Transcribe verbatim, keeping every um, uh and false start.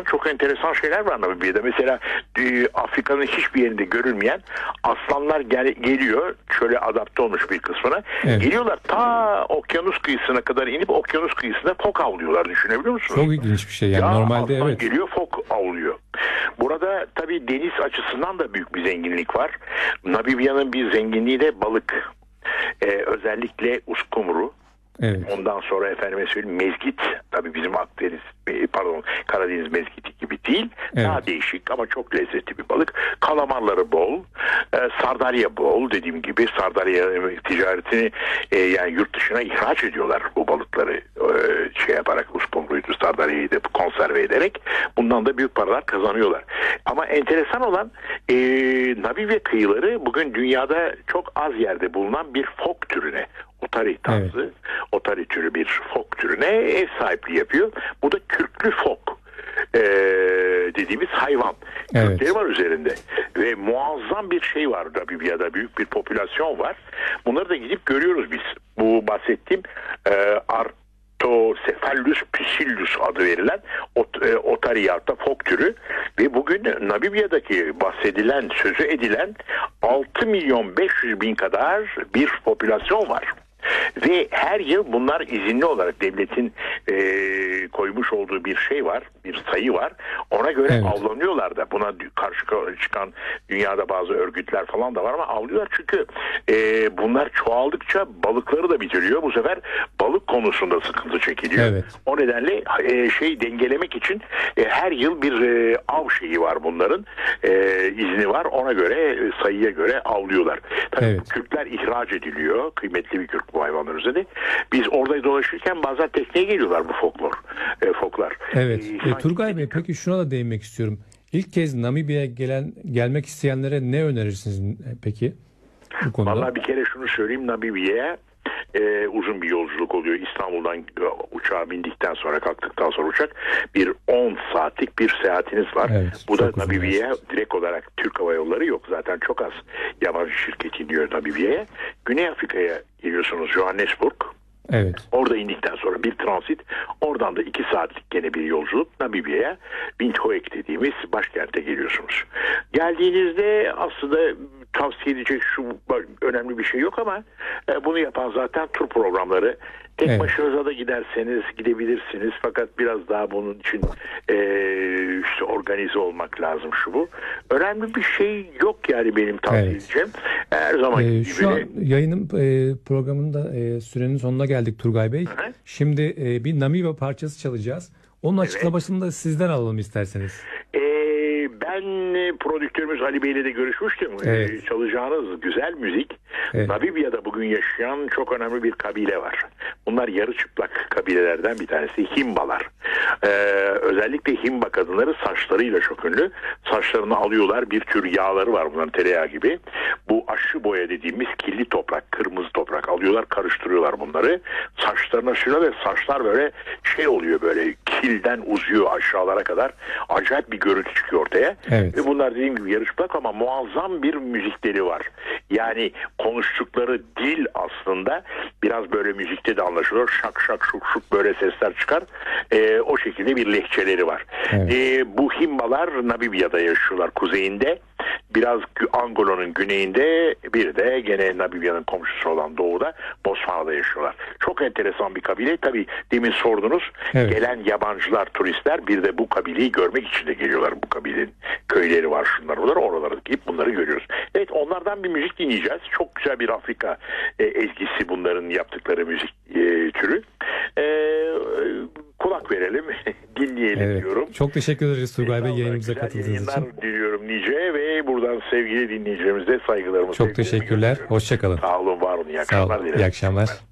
çok enteresan şeyler var Namibya'da. Mesela e, Afrika'nın hiçbir yerinde görülmeyen aslanlar gel, geliyor. Şöyle adapte olmuş bir kısmına. Evet. Geliyorlar ta okyanus kıyısına kadar inip okyanus kıyısında fok avlıyorlar. Düşünebiliyor musunuz? Çok ilginç bir şey. Yani ya, normalde aslan evet. geliyor fok avlıyor. Burada tabii deniz açısından da büyük bir zenginlik var. Namibya'nın bir zenginliği de balık. Ee, özellikle uskumru. Evet. Ondan sonra efendime söyleyeyim mezgit. Tabii bizim Akdeniz, pardon Karadeniz mezgiti gibi değil. Evet. Daha değişik ama çok lezzetli bir balık. Kalamarları bol. E, sardalya bol. Dediğim gibi sardalya ticaretini e, yani yurt dışına ihraç ediyorlar bu balıkları. E, şey yaparak uskumruydu, sardalyayı da konserve ederek. Bundan da büyük paralar kazanıyorlar. Ama enteresan olan e, Namibya kıyıları bugün dünyada çok az yerde bulunan bir fok türüne, otari tarzı, evet. otari türü bir fok türüne ev sahipliği yapıyor. Bu da kürklü fok ee, dediğimiz hayvan. Evet. Kürkleri var üzerinde. Ve muazzam bir şey var Namibya'da. Büyük bir popülasyon var. Bunları da gidip görüyoruz biz. Bu bahsettiğim e, Artocephalus pusillus adı verilen ot, e, otari yarta fok türü. Ve bugün Namibya'daki bahsedilen, sözü edilen altı milyon beş yüz bin kadar bir popülasyon var. Ve her yıl bunlar izinli olarak devletin e, koymuş olduğu bir şey var, bir sayı var. Ona göre evet. avlanıyorlar da. Buna karşı çıkan dünyada bazı örgütler falan da var ama avlıyorlar çünkü e, bunlar çoğaldıkça balıkları da bitiriyor. Bu sefer balık konusunda sıkıntı çekiliyor. Evet. O nedenle e, şey dengelemek için e, her yıl bir e, av şeyi var bunların. E, izni var. Ona göre e, sayıya göre avlıyorlar. Tabii evet. Kürkler ihraç ediliyor. Kıymetli bir kürk bu hayvanlar üzerinde. Biz orada dolaşırken bazen tekneye geliyorlar bu foklar. E, foklar. Evet. E, e, Turgay Bey peki şuna da değinmek istiyorum. İlk kez Namibya'ya gelen gelmek isteyenlere ne önerirsiniz peki? Bu konuda. Vallahi bir kere şunu söyleyeyim, Namibya'ya e, uzun bir yolculuk oluyor. İstanbul'dan e, uçağa bindikten sonra, kalktıktan sonra uçak bir on saatlik bir seyahatiniz var. Evet, bu da Namibya'ya direkt olarak Türk Hava Yolları yok. Zaten çok az yabancı şirket iniyor Namibya'ya. Güney Afrika'ya geliyorsunuz, Johannesburg. Evet. Orada indikten sonra bir transit, oradan da iki saatlik gene bir yolculuk Namibya'ya, Windhoek dediğimiz başkente geliyorsunuz. Geldiğinizde aslında tavsiye edecek şu önemli bir şey yok ama e, bunu yapan zaten tur programları. Tek evet. başınıza da giderseniz gidebilirsiniz fakat biraz daha bunun için e, işte organize olmak lazım şu bu. Önemli bir şey yok yani benim tavsiye evet. edeceğim. Her zaman ee, gibi. Şu an yayının e, programında e, sürenin sonuna geldik Turgay Bey. Hı-hı. Şimdi e, bir Namibya parçası çalacağız. Onun evet. açıklamasını da sizden alalım isterseniz. Ee, ben prodüktörümüz Ali Bey'le de görüşmüştüm. Evet. Ee, çalacağınız güzel müzik. Evet. Namibya'da bugün yaşayan çok önemli bir kabile var. Bunlar yarı çıplak kabilelerden bir tanesi Himbalar. Ee, özellikle Himba kadınları saçlarıyla çok ünlü. Saçlarını alıyorlar, bir tür yağları var bunların, tereyağı gibi. Bu aşı boya dediğimiz kirli toprak, kırmızı toprak alıyorlar, karıştırıyorlar bunları. Saçlarına sürüyorlar ve saçlar böyle şey oluyor, böyle kilden uzuyor aşağılara kadar. Acayip bir görüntü çıkıyor ortaya. Evet. Ve bunlar dediğim gibi yarı çıplak ama muazzam bir müzikleri var. Yani konuştukları dil aslında biraz böyle müzikte de anlaşılıyor. Şak şak şuk şuk böyle sesler çıkar. Ee, o şekilde bir lehçeleri var. Evet. Ee, bu Himbalar Namibya'da yaşıyorlar, kuzeyinde. Biraz Angola'nın güneyinde, bir de gene Namibya'nın komşusu olan doğuda Botswana'da yaşıyorlar. Çok enteresan bir kabile. Tabii demin sordunuz. Evet. Gelen yabancılar, turistler bir de bu kabileyi görmek için de geliyorlar. Bu kabilenin köyleri var, şunlar bunlar. Oralara gidip bunları görüyoruz. Evet, onlardan bir müzik dinleyeceğiz. Çok güzel bir Afrika e, ezgisi bunların yaptıkları müzik e, türü. E, kulak verelim, dinleyelim evet. diyorum. Çok teşekkür ederiz Turgay Bey yayınımıza katıldığınız için. Diliyorum nice ve buradan sevgili dinleyicilerimize saygılarımı. Çok teşekkürler. Hoşçakalın. Sağ olun, var olun. İyi akşamlar dilerim. İyi akşamlar.